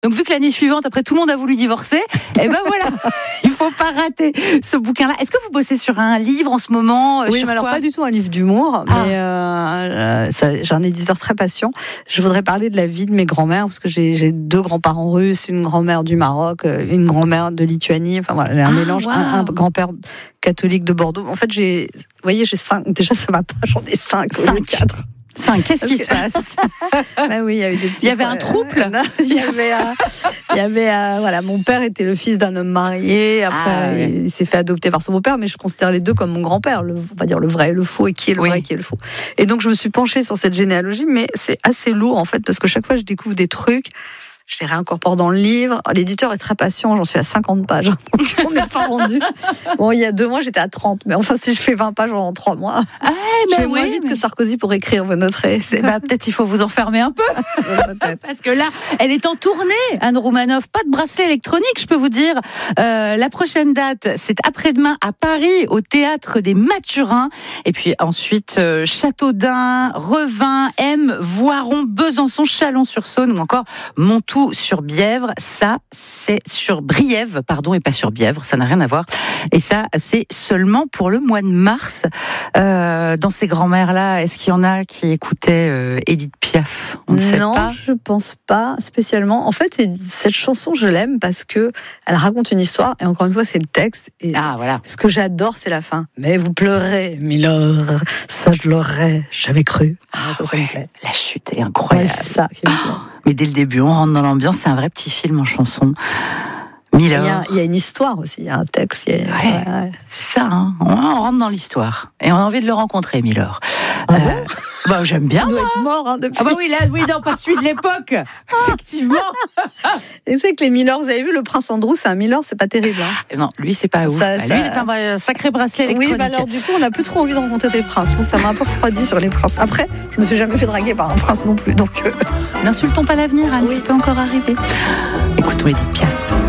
Donc vu que l'année suivante, après tout le monde a voulu divorcer, et ben voilà, il faut pas rater ce bouquin-là. Est-ce que vous bossez sur un livre en ce moment? Oui, mais alors pas du tout un livre d'humour, mais j'ai un éditeur très patient. Je voudrais parler de la vie de mes grands-mères, parce que j'ai 2 grands-parents russes, une grand-mère du Maroc, une grand-mère de Lituanie. Enfin voilà, j'ai un mélange, un grand-père catholique de Bordeaux. En fait, vous voyez, j'ai 5. Déjà, ça va pas, j'en ai 5 au lieu de 4. 5, qu'est-ce qui se passe? Ben oui, il y avait des petits. Il y avait un trouble. Il y avait voilà, mon père était le fils d'un homme marié. Après, il s'est fait adopter par son beau-père, mais je considère les deux comme mon grand-père. On va dire le vrai et le faux, et qui est le vrai, qui est le faux. Et donc, je me suis penchée sur cette généalogie, mais c'est assez lourd en fait, parce que chaque fois, je découvre des trucs. Je les réincorpore dans le livre. L'éditeur est très patient, j'en suis à 50 pages. Donc on n'est pas rendu. Bon, il y a 2 mois, j'étais à 30. Mais enfin, si je fais 20 pages en 3 mois, je fais moins vite que Sarkozy pour écrire, vous noterez. Peut-être il faut vous enfermer un peu. Parce que là, elle est en tournée, Anne Roumanoff. Pas de bracelet électronique, je peux vous dire. La prochaine date, c'est après-demain à Paris, au Théâtre des Mathurins. Et puis ensuite, Châteaudun, Revin, M, Voiron, Besançon, Chalon-sur-Saône ou encore Montoux-sur-Bièvre. Ça, c'est sur Briève, pardon, et pas sur Bièvre. Ça n'a rien à voir. Et ça, c'est seulement pour le mois de mars. Dans ces grands-mères-là, est-ce qu'il y en a qui écoutaient Édith Piaf? On ne sait pas. Non, je pense pas spécialement. En fait, cette chanson, je l'aime parce que elle raconte une histoire. Et encore une fois, c'est le texte. Et voilà. Ce que j'adore, c'est la fin. Mais vous pleurez, Milord. Ça, je l'aurais jamais cru. Ça me plaît. La chute est incroyable. Ouais, c'est ça qui me plaît. Mais dès le début, on rentre dans l'ambiance. C'est un vrai petit film en chanson. Milord. Il y a une histoire aussi, il y a un texte. Ouais. C'est ça, hein. On rentre dans l'histoire. Et on a envie de le rencontrer, Milord. J'aime bien. Il doit être mort depuis. Non, pas celui de l'époque. Effectivement. Et c'est que les Milord, vous avez vu, le prince Andrew, c'est un Milord, c'est pas terrible. Hein. Non, lui, c'est pas ouf. Lui, il est un sacré bracelet électronique. Oui, alors du coup, on n'a plus trop envie de rencontrer des princes. Bon, ça m'a un peu refroidi sur les princes. Après, je me suis jamais fait draguer par un prince non plus. Donc, n'insultons pas l'avenir, Anne, ça peut encore arriver. Écoutons Édith Piaf.